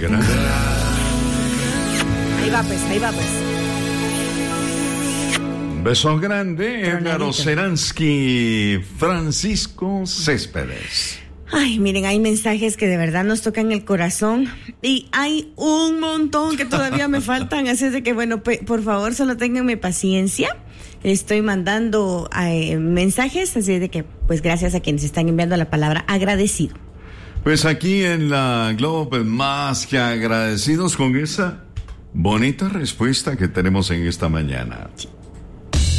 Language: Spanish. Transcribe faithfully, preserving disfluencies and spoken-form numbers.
grande. Ahí va pues, ahí va pues. Beso grande, Edgar Oceransky, Francisco Céspedes. Ay, miren, hay mensajes que de verdad nos tocan el corazón y hay un montón que todavía me faltan, así es de que, bueno, pe- por favor, solo ténganme paciencia. Estoy mandando eh, mensajes, así es de que, pues gracias a quienes están enviando la palabra agradecido. Pues aquí en la Globo, pues más que agradecidos con esa bonita respuesta que tenemos en esta mañana. Sí.